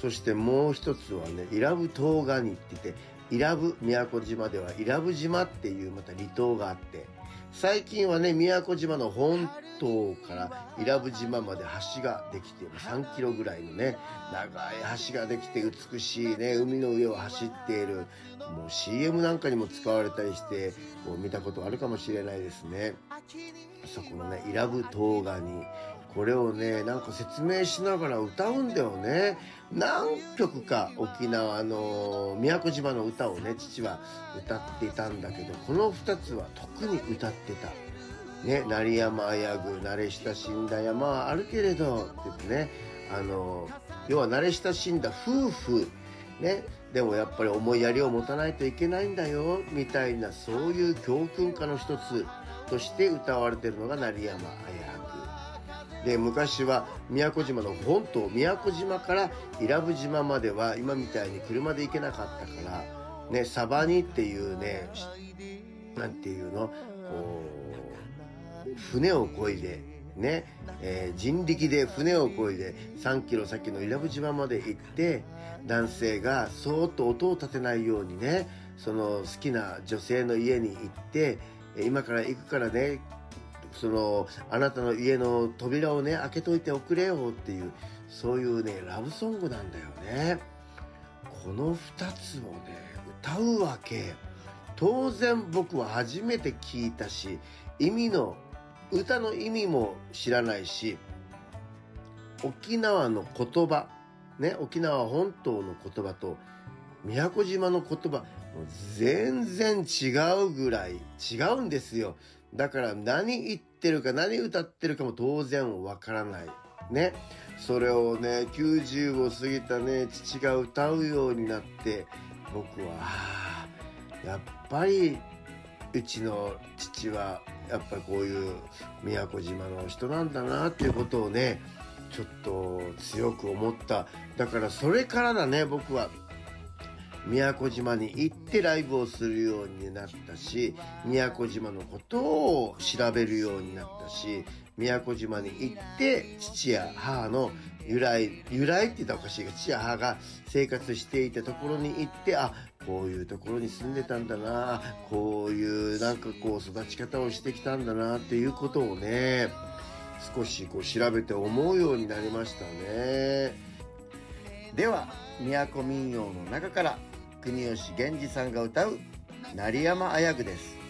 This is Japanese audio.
そしてもう一つはね、伊良部東岸って言って、伊良部、宮古島では伊良部島っていうまた離島があって、最近はね、宮古島の本島から伊良部島まで橋ができて、3キロぐらいのね、長い橋ができて美しいね、海の上を走っている、もう CM なんかにも使われたりして、こう見たことあるかもしれないですね。そこのね、伊良部東岸に、これをね、なんか説明しながら歌うんだよね。何曲か沖縄の宮古島の歌をね、父は歌っていたんだけど、この2つは特に歌ってた。ね、鳴山あやぐ、慣れ親しんだ山はあるけれど、って言ってね、要は慣れ親しんだ夫婦、ね、でもやっぱり思いやりを持たないといけないんだよ、みたいな、そういう教訓歌の一つとして歌われているのが鳴山あやぐ。で、昔は宮古島の本島、宮古島から伊良部島までは今みたいに車で行けなかったから、ね、サバニっていうね、なんていうの、こう、船を漕いで、ね、人力で船を漕いで3キロ先の伊良部島まで行って、男性がそーっと音を立てないようにね、その好きな女性の家に行って、今から行くからね、あなたの家の扉をね、開けといておくれよっていう、そういうね、ラブソングなんだよね。この2つをね、歌うわけ。当然僕は初めて聞いたし、歌の意味も知らないし、沖縄の言葉、ね、沖縄本島の言葉と宮古島の言葉、もう全然違うぐらい違うんですよ。だから何言ってるか何歌ってるかも当然わからない。ね。それをね、90を過ぎたね、父が歌うようになって、僕は、やっぱり、うちの父は、やっぱりこういう宮古島の人なんだなっていうことをね、ちょっと強く思った。だからそれからだね、僕は。宮古島に行ってライブをするようになったし、宮古島のことを調べるようになったし、宮古島に行って父や母の由来って言ったらおかしいが、父や母が生活していたところに行って、あ、こういうところに住んでたんだな、こういうなんかこう育ち方をしてきたんだなっていうことをね、少しこう調べて思うようになりましたね。では、宮古民謡の中から国吉源氏さんが歌う鳴山あやぐです。